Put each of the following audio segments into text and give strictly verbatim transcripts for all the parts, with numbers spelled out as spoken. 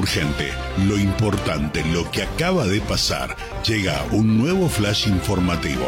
urgente, lo importante, lo que acaba de pasar. Llega un nuevo flash informativo.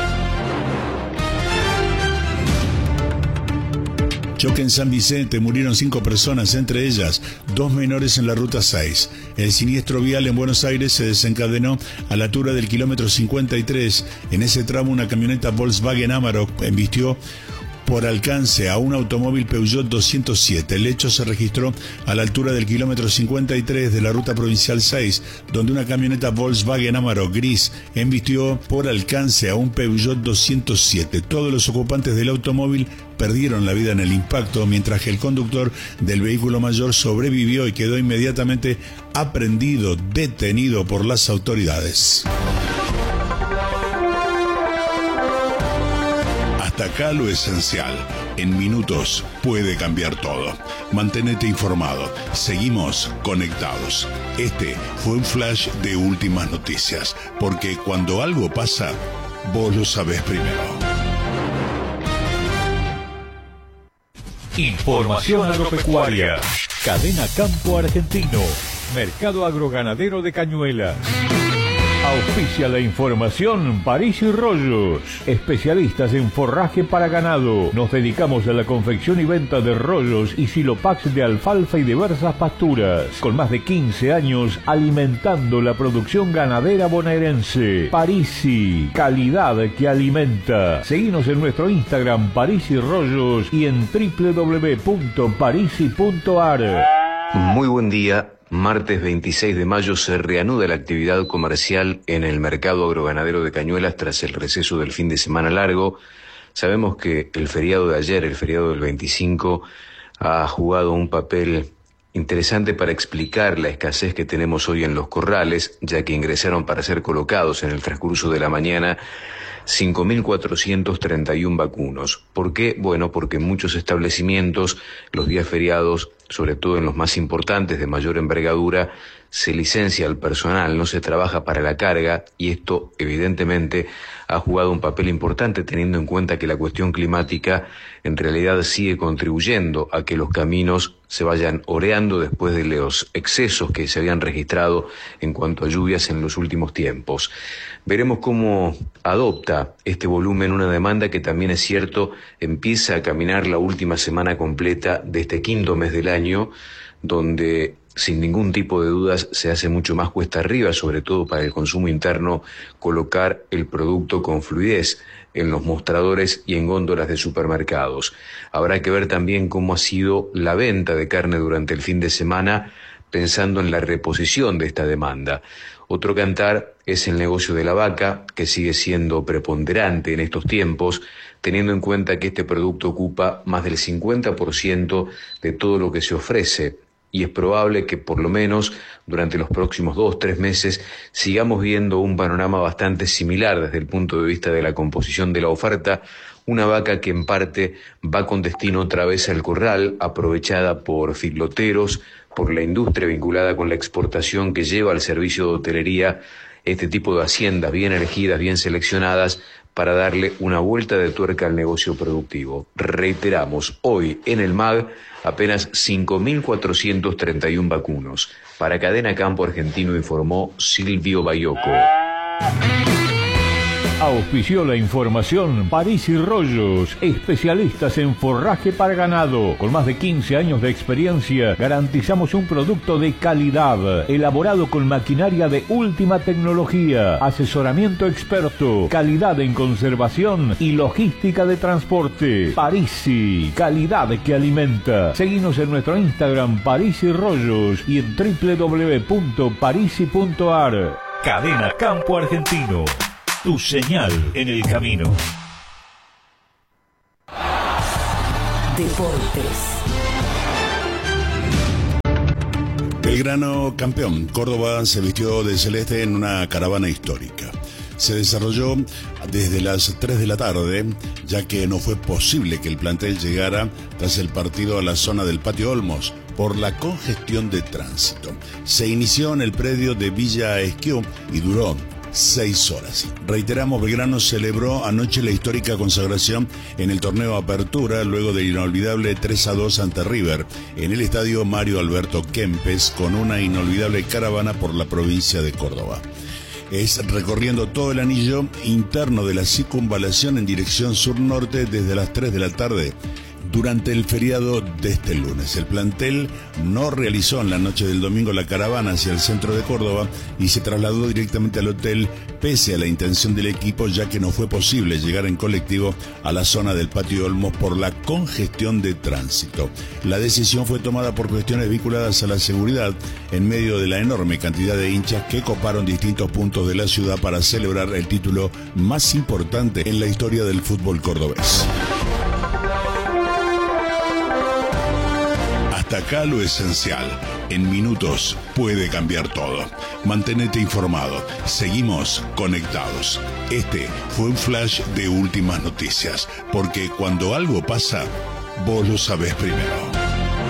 Choque en San Vicente, murieron cinco personas, entre ellas dos menores en la Ruta seis. El siniestro vial en Buenos Aires se desencadenó a la altura del kilómetro cincuenta y tres. En ese tramo una camioneta Volkswagen Amarok embistió por alcance a un automóvil Peugeot doscientos siete. El hecho se registró a la altura del kilómetro cincuenta y tres de la Ruta Provincial seis, donde una camioneta Volkswagen Amarok gris embistió por alcance a un Peugeot doscientos siete. Todos los ocupantes del automóvil perdieron la vida en el impacto, mientras que el conductor del vehículo mayor sobrevivió y quedó inmediatamente aprehendido, detenido por las autoridades. Hasta acá lo esencial. En minutos puede cambiar todo. Mantenete informado. Seguimos conectados. Este fue un flash de últimas noticias, porque cuando algo pasa, vos lo sabés primero. Información agropecuaria. Cadena Campo Argentino. Mercado agroganadero de Cañuelas. Auspicia la información París y Rollos, especialistas en forraje para ganado. Nos dedicamos a la confección y venta de rollos y silopax de alfalfa y diversas pasturas. Con más de quince años alimentando la producción ganadera bonaerense. Parisi, calidad que alimenta. Seguinos en nuestro Instagram París y Rollos y en doble u doble u doble u punto parisi punto a r. Muy buen día. Martes veintiséis de mayo se reanuda la actividad comercial en el mercado agroganadero de Cañuelas tras el receso del fin de semana largo. Sabemos que el feriado de ayer, el feriado del veinticinco, ha jugado un papel interesante para explicar la escasez que tenemos hoy en los corrales, ya que ingresaron para ser colocados en el transcurso de la mañana cinco mil cuatrocientos treinta y uno vacunos. ¿Por qué? Bueno, porque en muchos establecimientos, los días feriados, sobre todo en los más importantes de mayor envergadura, se licencia al personal, no se trabaja para la carga, y esto evidentemente ha jugado un papel importante teniendo en cuenta que la cuestión climática en realidad sigue contribuyendo a que los caminos se vayan oreando después de los excesos que se habían registrado en cuanto a lluvias en los últimos tiempos. Veremos cómo adopta este volumen una demanda que también es cierto empieza a caminar la última semana completa de este quinto mes del año, donde sin ningún tipo de dudas se hace mucho más cuesta arriba, sobre todo para el consumo interno, colocar el producto con fluidez en los mostradores y en góndolas de supermercados. Habrá que ver también cómo ha sido la venta de carne durante el fin de semana, pensando en la reposición de esta demanda. Otro cantar es el negocio de la vaca, que sigue siendo preponderante en estos tiempos, teniendo en cuenta que este producto ocupa más del cincuenta por ciento de todo lo que se ofrece, y es probable que por lo menos durante los próximos dos, tres meses sigamos viendo un panorama bastante similar desde el punto de vista de la composición de la oferta, una vaca que en parte va con destino otra vez al corral, aprovechada por filoteros, por la industria vinculada con la exportación que lleva al servicio de hotelería este tipo de haciendas bien elegidas, bien seleccionadas, para darle una vuelta de tuerca al negocio productivo. Reiteramos, hoy en el M A G apenas cinco mil cuatrocientos treinta y uno vacunos. Para Cadena Campo Argentino informó Silvio Bayoco. Auspició la información París y Rollos, especialistas en forraje para ganado. Con más de quince años de experiencia, garantizamos un producto de calidad, elaborado con maquinaria de última tecnología, asesoramiento experto, calidad en conservación y logística de transporte. Parisi, calidad que alimenta. Seguinos en nuestro Instagram París y Rollos y en doble u doble u doble u punto parisi punto a r. Cadena Campo Argentino. Tu señal en el camino. Deportes. Belgrano campeón. Córdoba se vistió de celeste en una caravana histórica. Se desarrolló desde las tres de la tarde, ya que no fue posible que el plantel llegara tras el partido a la zona del Patio Olmos por la congestión de tránsito. Se inició en el predio de Villa Esquiú y duró seis horas. Reiteramos, Belgrano celebró anoche la histórica consagración en el torneo Apertura, luego del inolvidable tres a dos ante River, en el estadio Mario Alberto Kempes, con una inolvidable caravana por la provincia de Córdoba. Es recorriendo todo el anillo interno de la circunvalación en dirección sur-norte desde las tres de la tarde. Durante el feriado de este lunes, el plantel no realizó en la noche del domingo la caravana hacia el centro de Córdoba y se trasladó directamente al hotel, pese a la intención del equipo, ya que no fue posible llegar en colectivo a la zona del Patio Olmos por la congestión de tránsito. La decisión fue tomada por cuestiones vinculadas a la seguridad en medio de la enorme cantidad de hinchas que coparon distintos puntos de la ciudad para celebrar el título más importante en la historia del fútbol cordobés. Hasta acá lo esencial. En minutos puede cambiar todo. Mantenete informado. Seguimos conectados. Este fue un flash de últimas noticias, porque cuando algo pasa, vos lo sabés primero.